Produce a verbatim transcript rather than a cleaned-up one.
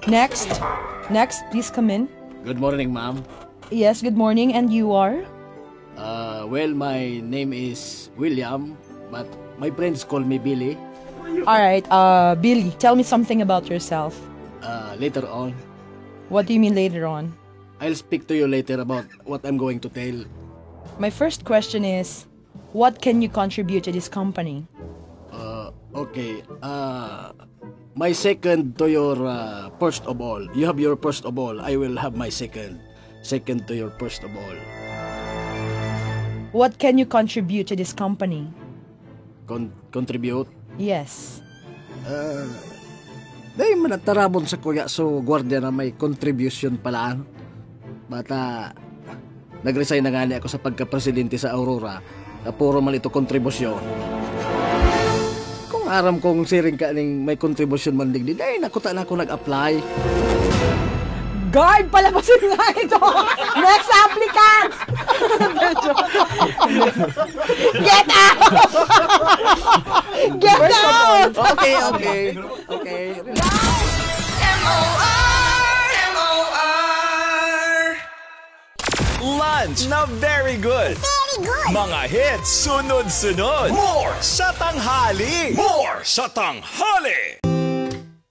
Next. Next, please come in. Good morning, ma'am. Yes, good morning. And you are? Uh, well, my name is William, but my friends call me Billy. Alright, uh, Billy, tell me something about yourself. Uh, later on, What do you mean later on? I'll speak to you later about what I'm going to tell. My first question is, what can you contribute to this company? Uh, okay. Uh, my second to your uh, first of all. You have your first of all. I will have my second. Second to your first of all. What can you contribute to this company? Con- contribute. Yes. Uh, dahil manatarabon sa kuya so gwardiya na may contribution pala. Bata, nag-resign na nga niya ako sa pagka-presidente sa Aurora na puro man ito kontribusyon. Kung aram kong siring ka ning may contribution man digdi, dahil nakuta na ako nag-apply. Guard, palabasin nga ito! Next applicant! Get out! Get out! Okay, okay, okay. M O R M O R Lunch na very good. Very good. Mga hits sunod-sunod. More sa tanghali. More sa tanghali.